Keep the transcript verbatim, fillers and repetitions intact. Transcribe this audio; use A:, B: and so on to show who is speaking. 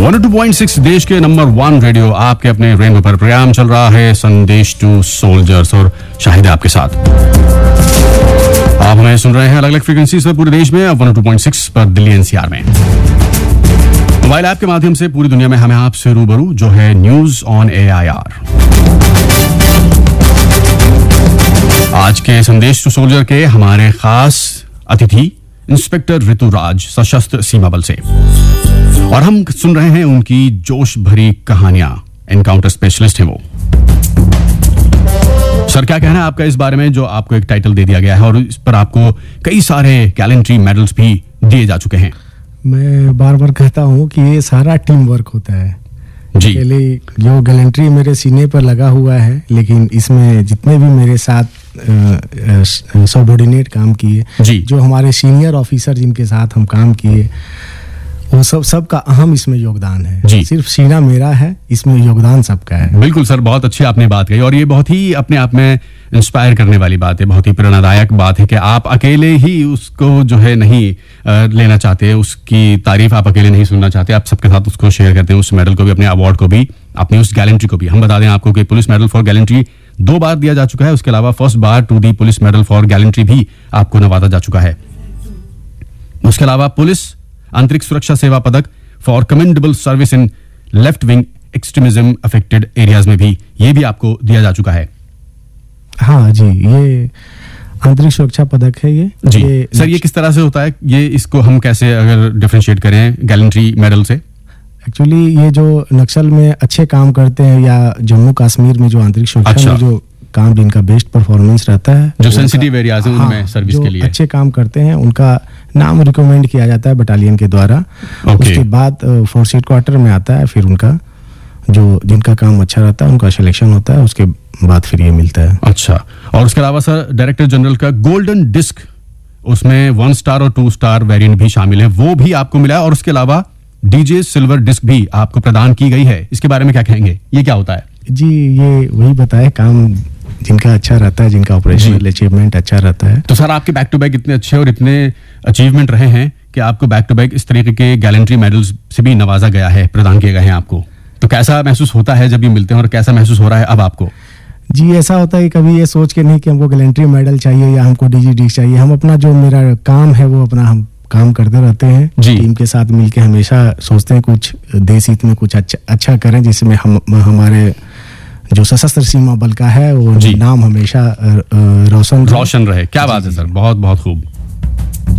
A: One two point six देश के number one radio आपके अपने रेनबो पर प्रोग्राम चल रहा है संदेश टू सोल्जर्स और शाहिद है आपके साथ। आप हमें सुन रहे हैं अलग अलग फ्रीक्वेंसीज पर पूरे देश में, वन टू पॉइंट सिक्स पर दिल्ली एनसीआर में। मोबाइल ऐप के माध्यम से पूरी दुनिया में हमें आपसे रूबरू जो है न्यूज ऑन एआईआर। आज के संदेश टू सोल्जर के हमारे खास अतिथि इंस्पेक्टर ऋतुराज सशस्त्र सीमा बल से, और हम सुन रहे हैं उनकी जोश भरी कहानियां। एनकाउंटर स्पेशलिस्ट हैं वो। सर, क्या कहना है आपका इस बारे में जो आपको एक टाइटल दे दिया गया है और इस पर आपको कई सारे गैलेंट्री मेडल्स भी दिए जा चुके हैं?
B: मैं बार बार कहता हूं कि ये सारा टीम वर्क होता है जी। पहले जो गैलेंट्री मेरे सीने पर लगा हुआ है, लेकिन इसमें जितने भी मेरे साथ सबऑर्डिनेट काम किए, जो हमारे सीनियर ऑफिसर जिनके साथ हम काम किए, वो सब सबका अहम इसमें योगदान है। सिर्फ सीना मेरा है, इसमें योगदान सबका है।
A: बिल्कुल सर, बहुत अच्छी आपने बात कही और ये बहुत ही अपने आप में इंस्पायर करने वाली बात है, बहुत ही प्रेरणादायक बात है कि आप अकेले ही उसको जो है नहीं लेना चाहते, उसकी तारीफ आप अकेले नहीं सुनना चाहते, आप सबके साथ उसको शेयर करते हैं, उस मेडल को भी, अपने अवार्ड को भी, अपनी उस गैलेंट्री को भी। हम बता दें आपको कि पुलिस मेडल फॉर गैलेंट्री दो बार दिया जा चुका है, उसके अलावा first bar to the police medal for gallantry भी आपको नवाजा जा चुका है। उसके अलावा पुलिस आंतरिक सुरक्षा सेवा पदक for commendable service in left wing extremism affected areas में भी ये भी आपको दिया जा चुका है।
B: हाँ जी, ये आंतरिक सुरक्षा पदक है ये
A: जी। ये सर, ये किस तरह से होता है? ये इसको हम कैसे अगर डिफरेंशिएट करें गैलेंट्री मेडल से?
B: एक्चुअली ये जो नक्सल में अच्छे काम करते हैं या जम्मू कश्मीर में जो आंतरिक सुरक्षा अच्छा। में जो काम जिनका बेस्ट परफॉर्मेंस रहता है,
A: जो सेंसिटिव एरियाज हैं उनमें सर्विस के लिए
B: अच्छे काम करते हैं, उनका नाम रिकमेंड किया जाता है बटालियन के द्वारा। उसके बाद फोर्स हेडक्वार्टर में आता है, फिर उनका जो जिनका काम अच्छा रहता है उनका सिलेक्शन होता है, उसके बाद फिर ये मिलता है।
A: अच्छा, और उसके अलावा सर डायरेक्टर जनरल का गोल्डन डिस्क, उसमें वन स्टार और टू स्टार वेरिएंट भी शामिल है, वो भी आपको मिला है, और उसके अलावा डीजे सिल्वर डिस्क भी आपको प्रदान की गई है। इसके बारे में क्या कहेंगे? ये क्या होता है?
B: जी, ये वही बताए, काम जिनका अच्छा रहता है, जिनका ऑपरेशनल अचीवमेंट अच्छा रहता है।
A: तो सर, आपके बैक टू बैक इतने अच्छे और इतने अचीवमेंट रहे हैं कि आपको बैक टू बैक इस तरीके के गैलेंट्री मेडल्स से भी नवाजा गया है, प्रदान किए गए हैं आपको, तो कैसा महसूस होता है जब ये मिलते हैं और कैसा महसूस हो रहा है अब आपको?
B: जी, ऐसा होता है कभी ये सोच के नहीं कि हमको गैलेंट्री मेडल चाहिए या हमको डीजी डिस्क चाहिए। हम अपना जो मेरा काम है वो अपना हम काम करते रहते हैं, टीम के साथ मिलके हमेशा सोचते हैं कुछ देश हित में कुछ अच्छा अच्छा करें, जिसमें हम हमारे जो सशस्त्र सीमा बल का है वो नाम हमेशा रोशन
A: रोशन रहे। क्या बात है सर, बहुत बहुत खूब।